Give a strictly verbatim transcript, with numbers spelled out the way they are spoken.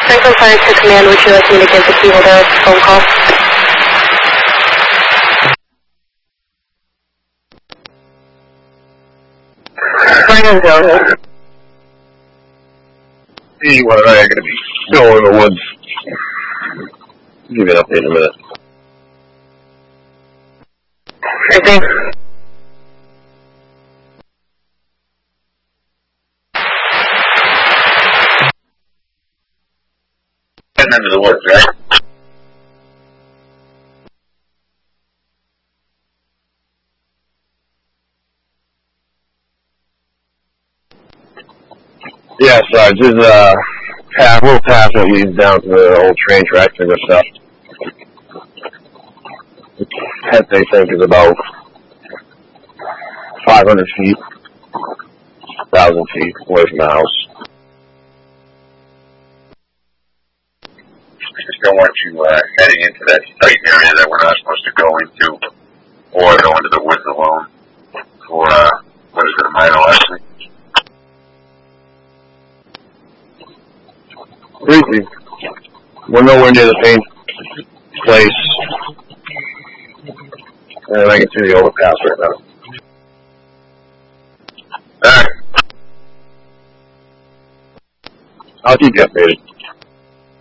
Franklin Fire to Command, would you like me to give the people the phone call? Franklin, go ahead. Hey, what am I going to be still in the woods? I'll give you an update in a minute. Anything? Getting into the woods, right? Yes, uh, just a path, little path that leads down to the old train tracks and good stuff. That they think is about five hundred feet, one thousand feet away from the house. I just don't want you uh, heading into that tight area that we're not supposed to go into, or go into the woods alone for, uh, what is it, a minor lesson? Briefly, we're nowhere near the paint place, and I can see the overpass right now. Alright. I'll keep you updated.